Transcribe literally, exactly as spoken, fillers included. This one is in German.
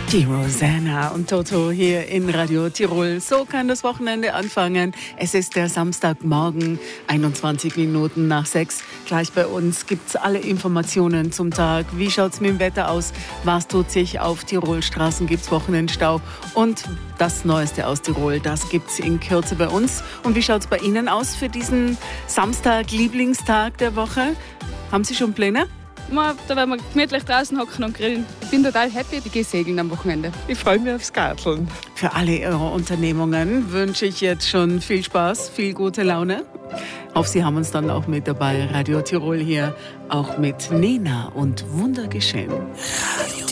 Die Rosanna und Toto hier in Radio Tirol. So kann das Wochenende anfangen. Es ist der Samstagmorgen, einundzwanzig Minuten nach sechs. Gleich bei uns gibt es alle Informationen zum Tag. Wie schaut es mit dem Wetter aus? Was tut sich auf Tirolstraßen? Gibt es Wochenendstau? Und das Neueste aus Tirol, das gibt es in Kürze bei uns. Und wie schaut es bei Ihnen aus für diesen Samstag, Lieblingstag der Woche? Haben Sie schon Pläne? Da werden wir gemütlich draußen hocken und grillen. Ich bin total happy, ich gehe segeln am Wochenende. Ich freue mich aufs Garteln. Für alle Ihre Unternehmungen wünsche ich jetzt schon viel Spaß, viel gute Laune. Hoffe, Sie haben uns dann auch mit dabei. Radio Tirol hier, auch mit Nena und Wundergeschehen.